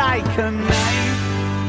like a knife.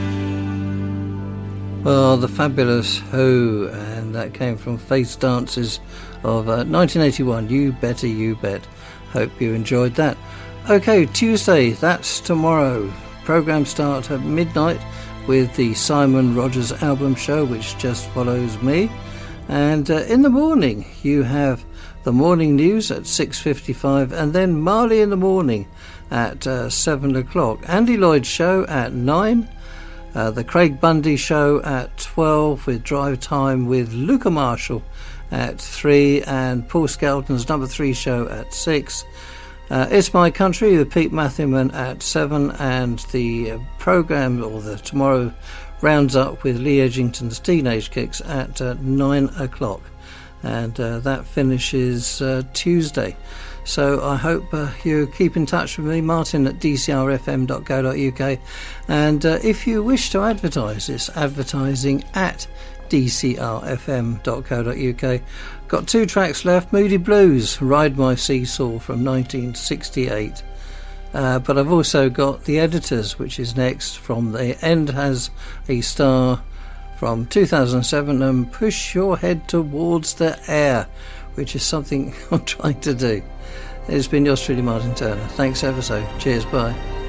Well, the fabulous Who, and that came from Face Dances of 1981. You Better You Bet. Hope you enjoyed that. Okay, Tuesday, that's tomorrow. Programme start at midnight with the Simon Rogers album show, which just follows me. And in the morning, you have the morning news at 6:55, and then Marley in the Morning at 7 o'clock. Andy Lloyd's show at 9. The Craig Bundy show at 12 with Drive Time with Luca Marshall at 3, and Paul Skelton's number 3 show at 6. It's My Country with Pete Mattheman at 7, and the programme, or the tomorrow, rounds up with Lee Edgington's Teenage Kicks at 9 o'clock, and that finishes Tuesday. So I hope you keep in touch with me, Martin at dcrfm.co.uk, and if you wish to advertise, it's advertising at dcrfm.co.uk. Got 2 tracks left: Moody Blues, Ride My Seesaw from 1968, but I've also got The Editors, which is next, from The End Has a Star from 2007, and Push Your Head Towards the Air, which is something I'm trying to do. It's been yours truly, Martin Turner. Thanks ever so. Cheers, bye.